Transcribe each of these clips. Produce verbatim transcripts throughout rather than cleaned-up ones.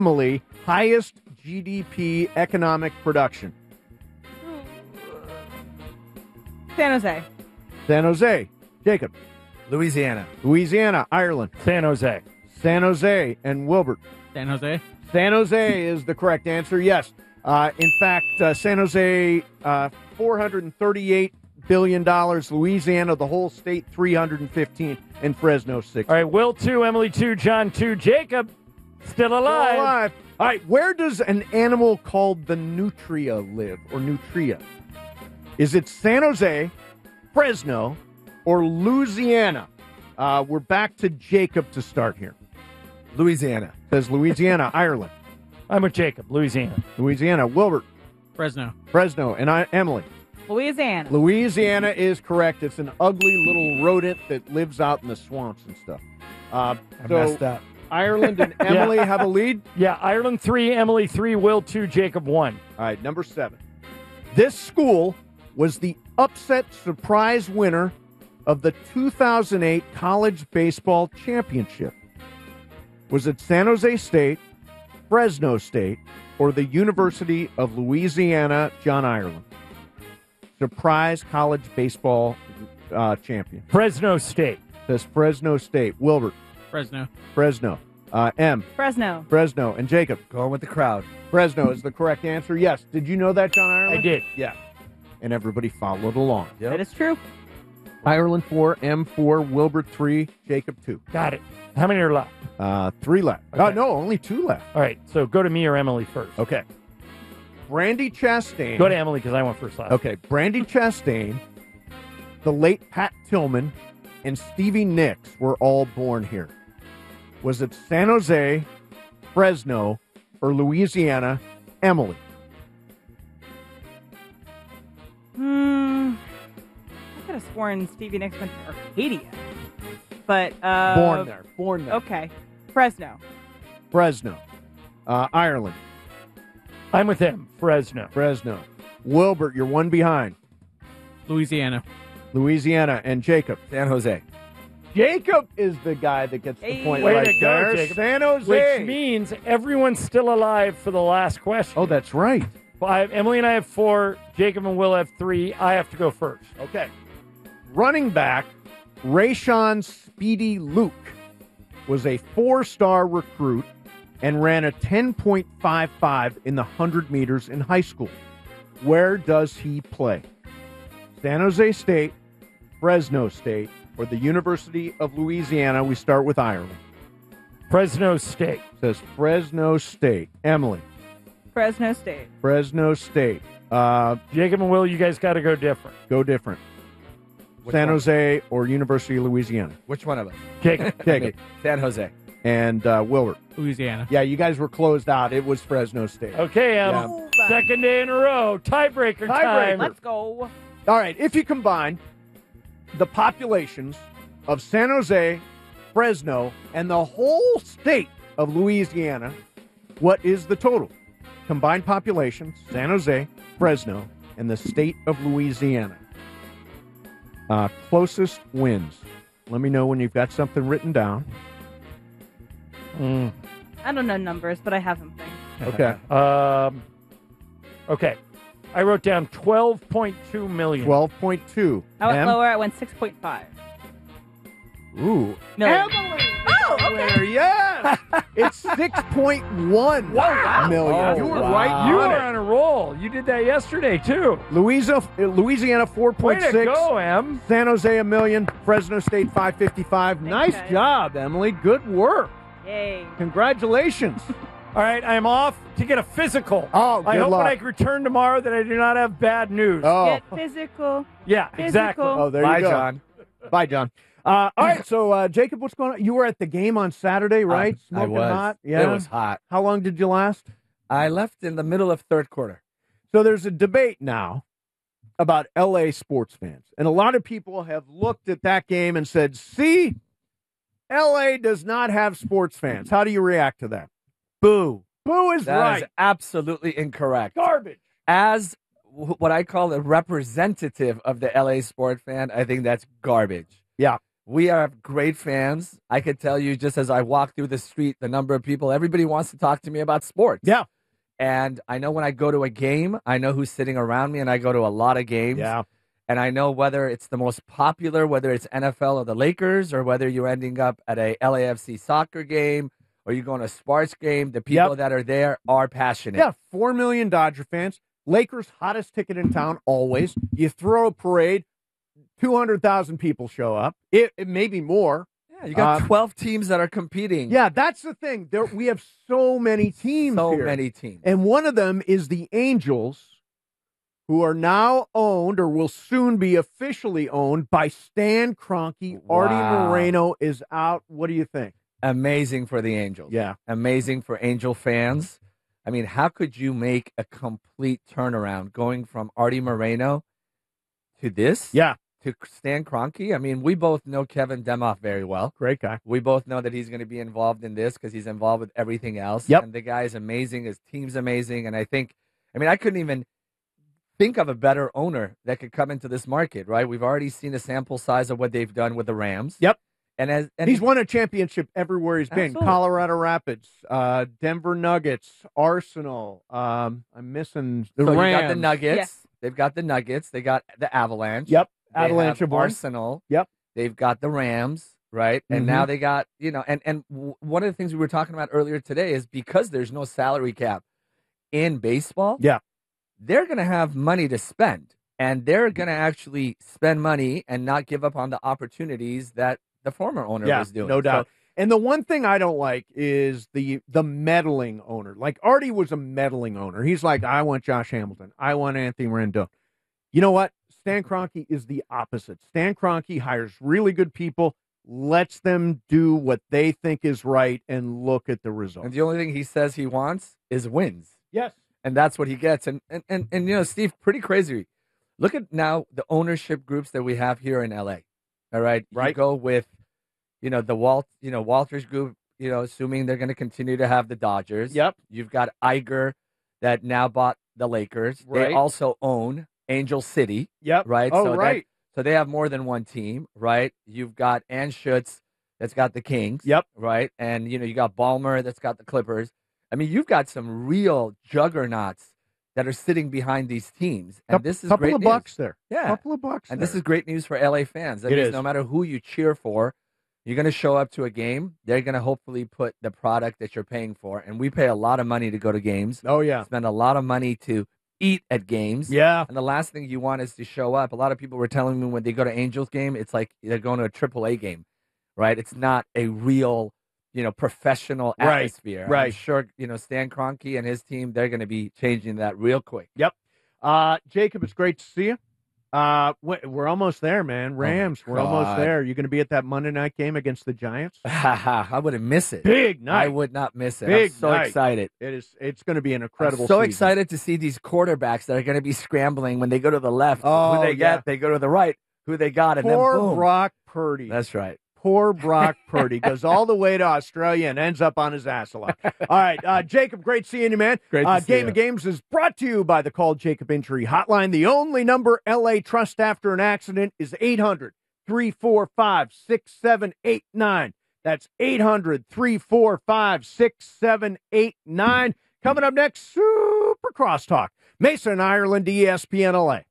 Emily, highest G D P economic production? San Jose. San Jose. Jacob. Louisiana. Louisiana. Ireland. San Jose. San Jose. And Wilbert. San Jose. San Jose is the correct answer, yes. Uh, in fact, uh, San Jose, uh, four hundred thirty-eight billion dollars. Louisiana, the whole state, three hundred fifteen. And Fresno, six. All right, Will two, Emily two, John two, Jacob still alive. Still alive. All right, where does an animal called the nutria live, or nutria? Is it San Jose, Fresno, or Louisiana? Uh, we're back to Jacob to start here. Louisiana. Says Louisiana. Ireland. I'm with Jacob. Louisiana. Louisiana. Wilbert. Fresno. Fresno. And I, Emily. Louisiana. Louisiana is correct. It's an ugly little rodent that lives out in the swamps and stuff. Uh, I so messed up. Ireland and Emily Yeah. have a lead. Yeah, Ireland three, Emily three, Will two, Jacob one. All right, number seven. This school was the upset surprise winner of the two thousand eight College Baseball Championship. Was it San Jose State, Fresno State, or the University of Louisiana, John Ireland? Surprise college baseball uh, champion. Fresno State. Says Fresno State. Wilbert. Fresno. Fresno. Uh, M. Fresno. Fresno. And Jacob. Going with the crowd. Fresno is the correct answer. Yes. Did you know that, John Ireland? I did. Yeah. And everybody followed along. Yep. That is true. Ireland four, M four, Wilbert three, Jacob two. Got it. How many are left? Uh, three left. Okay. Oh, no, only two left. All right, so go to me or Emily first. Okay. Brandy Chastain. Go to Emily because I went first last. Okay. Brandy Chastain, the late Pat Tillman, and Stevie Nicks were all born here. Was it San Jose, Fresno, or Louisiana? Emily. Hmm. I could have sworn Stevie Nicks went to Arcadia. But, uh. Born there. Born there. Okay. Fresno. Fresno. Uh, Ireland. I'm with him. Fresno. Fresno. Wilbert, you're one behind. Louisiana. Louisiana. And Jacob. San Jose. Jacob is the guy that gets the Hey. point Way right to go, there. Jacob. San Jose. Which means everyone's still alive for the last question. Oh, that's right. Five. Emily and I have four. Jacob and Will have three. I have to go first. Okay. Running back Rayshon Speedy Luke was a four-star recruit and ran a ten point five five in the one hundred meters in high school. Where does he play? San Jose State, Fresno State, or the University of Louisiana? We start with Ireland. Fresno State. Says Fresno State. Emily. Fresno State. Fresno State. Uh, Jacob and Will, you guys got to go different. go different. Which San one? Jose or University of Louisiana? Which one of us? Jacob. Jacob. San Jose. And uh, Wilbert. Louisiana. Yeah, you guys were closed out. It was Fresno State. Okay, um, Yeah. Move. second day in a row. Tiebreaker Tiebreaker. time. Let's go. All right, if you combine the populations of San Jose, Fresno, and the whole state of Louisiana, what is the total? Combined populations, San Jose, Fresno, and the state of Louisiana. Uh, closest wins. Let me know when you've got something written down. Mm. I don't know numbers, but I have something. Okay. Um, okay. I wrote down twelve point two million. twelve point two. I went Em? lower. I went six point five. Ooh. Million. Emily! Oh, okay. There, yes! It's six point one Wow. million. Oh, you were wow. right You on were it. on a roll. You did that yesterday, too. Louisa, Louisiana four Way point to six. go, Em. San Jose a million. Fresno State five fifty-five. Nice guys. job, Emily. Good work. Yay. Congratulations. All right, I'm off to get a physical. Oh, I good hope luck. when I return tomorrow that I do not have bad news. Oh, Get physical. yeah, physical. exactly. oh, there Bye, you go. John. Bye, John. Uh, all right, so uh, Jacob, what's going on? You were at the game on Saturday, right? I Smoking was. hot. Yeah. It was hot. How long did you last? I left in the middle of third quarter. So there's a debate now about L A sports fans. And a lot of people have looked at that game and said, see, L A does not have sports fans. How do you react to that? Boo. Boo is That right. is absolutely incorrect. Garbage. As w- what I call a representative of the L A sport fan, I think that's garbage. Yeah. We are great fans. I could tell you just as I walk through the street, the number of people, everybody wants to talk to me about sports. Yeah. And I know when I go to a game, I know who's sitting around me, and I go to a lot of games. Yeah. And I know whether it's the most popular, whether it's N F L or the Lakers, or whether you're ending up at a L A F C soccer game or you're going to a Sparks game, the people Yep. that are there are passionate. Yeah, four million Dodger fans. Lakers, hottest ticket in town, always. You throw a parade, two hundred thousand people show up. It, it may be more. Yeah, you got Um, twelve teams that are competing. Yeah, that's the thing. There, we have so many teams so here. many teams. And one of them is the Angels, who are now owned or will soon be officially owned by Stan Kroenke. Artie Wow. Moreno is out. What do you think? Amazing for the Angels. Yeah. Amazing for Angel fans. I mean, how could you make a complete turnaround going from Artie Moreno to this? Yeah, To Stan Kroenke? I mean, we both know Kevin Demoff very well. great guy. We both know that he's going to be involved in this because he's involved with everything else. Yep. And the guy is amazing. His team's amazing. And I think, I mean, I couldn't even think of a better owner that could come into this market, right? We've already seen a sample size of what they've done with the Rams. Yep. And as and He's won a championship everywhere he's been. Absolutely. Colorado Rapids, uh, Denver Nuggets, Arsenal. Um, I'm missing the so Rams. you got the Nuggets. Yes. They've got the Nuggets. They got the Avalanche. Yep. They Avalanche have have won. Arsenal. Yep. They've got the Rams, right? And Mhm. now they got, you know, and, and w- one of the things we were talking about earlier today is because there's no salary cap in baseball, Yeah. they're going to have money to spend. And they're going to actually spend money and not give up on the opportunities that the former owner Yeah, was doing. no doubt. So, And the one thing I don't like is the the meddling owner. Like Artie was a meddling owner. He's like, I want Josh Hamilton. I want Anthony Rendon. You know what? Stan Kroenke is the opposite. Stan Kroenke hires really good people, lets them do what they think is right, and look at the results. and the only thing he says he wants is wins. Yes. And that's what he gets. And, and, and, and, you know, Steve, pretty crazy. Look at now the ownership groups that we have here in L A. All right. You Right. go with, you know, the Walt, you know, Walters Group, you know, assuming they're going to continue to have the Dodgers. Yep. You've got Iger that now bought the Lakers. Right. They also own Angel City, Yep. right? Oh, so that- right. so they have more than one team, right? You've got Ann Schutz that's got the Kings. Yep. Right. And, you know, you got Ballmer that's got the Clippers. I mean, you've got some real juggernauts that are sitting behind these teams. And Coup- this is couple great of news. bucks there. Yeah. Couple of bucks. And there. this is great news for L A fans. That It means is. no matter who you cheer for, you're going to show up to a game. They're going to hopefully put the product that you're paying for. And we pay a lot of money to go to games, Oh yeah. spend a lot of money to eat at games. Yeah. And the last thing you want is to show up. A lot of people were telling me when they go to Angels game, it's like they're going to a triple A game, right? It's not a real, you know, professional Right, atmosphere. I'm right. sure, you know, Stan Kroenke and his team, they're going to be changing that real quick. Yep. Uh, Jacob, it's great to see you. Uh, we- we're almost there, man. Rams, we're almost God. there. You're going to be at that Monday night game against the Giants. I wouldn't miss it. Big night. I would not miss it. Big I'm so night. excited. It is. It's going to be an incredible. I'm so season. excited to see these quarterbacks that are going to be scrambling when they go to the left. Oh, who they yeah. get, they go to the right. Who they got, and Poor then boom. Brock Purdy. That's right. Poor Brock Purdy goes all the way to Australia and ends up on his ass a lot. All right, uh, Jacob, great seeing you, man. Great to uh, see Game you. of Games is brought to you by the Call Jacob Injury Hotline. The only number L A trust after an accident is eight hundred, three four five, six seven eight nine. That's eight hundred, three four five, six seven eight nine. Coming up next, Super Crosstalk. Mason, Ireland, E S P N L A.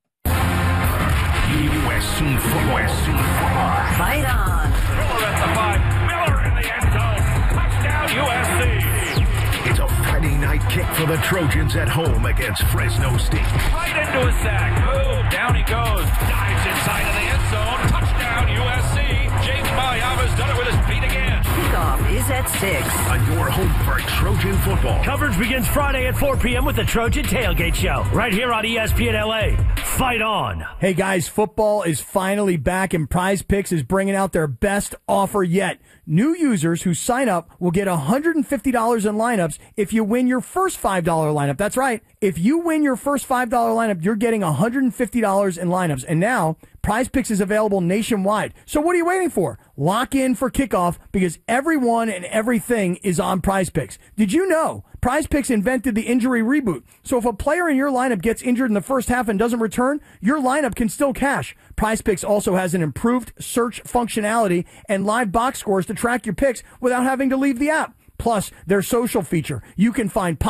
U S C football. U S C football. Fight on. Miller at the five. Miller in the end zone. Touchdown U S C. It's a Friday night kick for the Trojans at home against Fresno State. Right into a sack. Boom. Down he goes. Dives inside of the end zone. Touchdown U S C. James Mayava's done it with his feet again. Kickoff is at six. On your home for Trojan football. Coverage begins Friday at four p.m. with the Trojan Tailgate Show, right here on E S P N L A. Fight on. Hey guys, football is finally back and Prize Picks is bringing out their best offer yet. New users who sign up will get one hundred fifty dollars in lineups if you win your first five dollars lineup. That's right. If you win your first five dollars lineup, you're getting one hundred fifty dollars in lineups. And now, Prize Picks is available nationwide. So what are you waiting for? Lock in for kickoff because everyone and everything is on Prize Picks. Did you know Prize Picks invented the injury reboot. So if a player in your lineup gets injured in the first half and doesn't return, your lineup can still cash. Prize Picks also has an improved search functionality and live box scores to track your picks without having to leave the app. Plus, their social feature. You can find